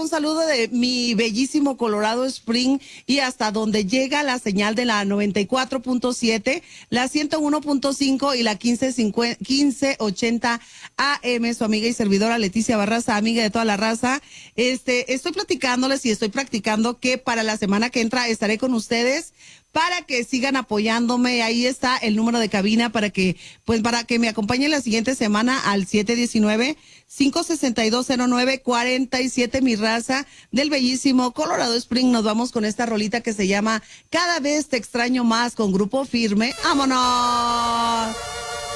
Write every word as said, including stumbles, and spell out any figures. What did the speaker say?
un saludo de mi bellísimo Colorado Spring y hasta donde llega la señal de la noventa y cuatro punto siete, la ciento uno punto cinco y la quince ochenta A M, su amiga y servidora Leticia Barraza, amiga de toda la raza. Este, estoy platicándoles y estoy practicando que para la semana que entra estaré con ustedes para que sigan apoyándome. Ahí está el número de cabina para que, pues, para que me acompañen la siguiente semana al siete uno nueve, cinco seis dos, cero nueve cuatro siete, mi raza del bellísimo Colorado Spring. Nos vamos con esta rolita que se llama Cada vez te extraño más con Grupo Firme. ¡Vámonos!